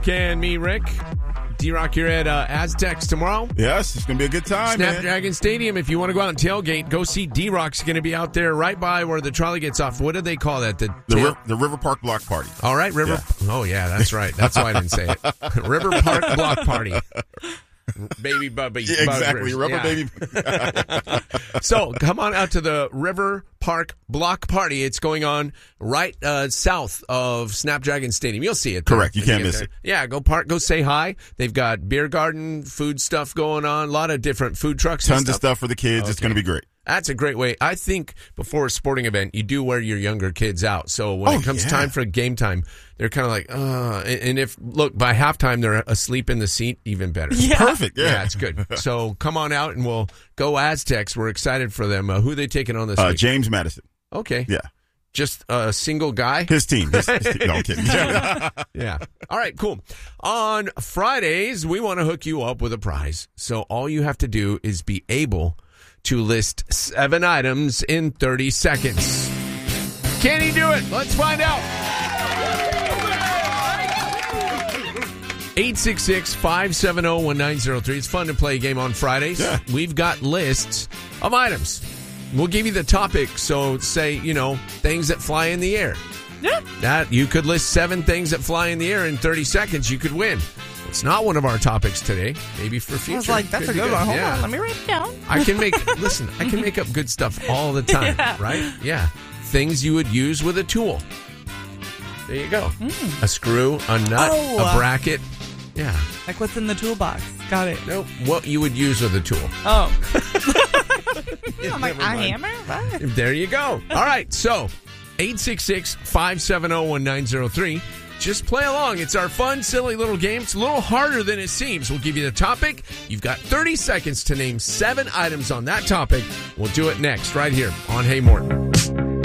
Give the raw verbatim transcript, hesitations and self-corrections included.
Can me, Rick. D-Rock, you're at uh, Aztecs tomorrow. Yes, it's going to be a good time, Snapdragon man. Stadium. If you want to go out and tailgate, go see D-Rock's going to be out there right by where the trolley gets off. What do they call that? The, The, tail- Riv- the River Park Block Party. All right, River. Yeah. Oh, yeah, that's right. That's why I didn't say it. River Park Block Party. Baby Bubby. Yeah, exactly. Buggers. Rubber Yeah. baby. So come on out to the River Park Block Party. It's going on right uh, south of Snapdragon Stadium. You'll see it there. Correct. You when can't get miss there. it. Yeah, go park. Go say hi. They've got beer garden, food stuff going on. A lot of different food trucks. and Tons of stuff for the kids. It's Okay. going to be great. That's a great way. I think before a sporting event, you do wear your younger kids out. So when Oh, it comes yeah. time for game time, they're kind of like, uh, and and if, look, by halftime, they're asleep in the seat, even better. Yeah. Perfect. Yeah, Yeah. it's good. So come on out and we'll go Aztecs. We're excited for them. Uh, who are they taking on this Uh, week? James Madison. Okay. Yeah. Just a single guy? His team. His, his team. No, I'm kidding. Yeah. All right, cool. On Fridays, we want to hook you up with a prize. So all you have to do is be able to list seven items in thirty seconds. Can he do it? Let's find out. eight six six, five seven zero, one nine zero three. It's fun to play a game on Fridays. Yeah. We've got lists of items. We'll give you the topic. So say, you know, things that fly in the air. Yeah. That you could list seven things that fly in the air in thirty seconds. You could win. It's not one of our topics today. Maybe for future. I was like, that's Could a be good one. Hold Yeah. on. Let me write it down. I can make, listen, I can make up good stuff all the time, Yeah. right? Yeah. Things you would use with a tool. There you go. A screw, a nut, Oh. a bracket. Yeah. Like what's in the toolbox. Got it. No, what you would use with a tool. Oh. I'm like, Never a mind. hammer? What? There you go. All right. So, eight six six, five seven zero, one nine zero three. Just play along. It's our fun, silly little game. It's a little harder than it seems. We'll give you the topic. You've got thirty seconds to name seven items on that topic. We'll do it next, right here on Hey Morton.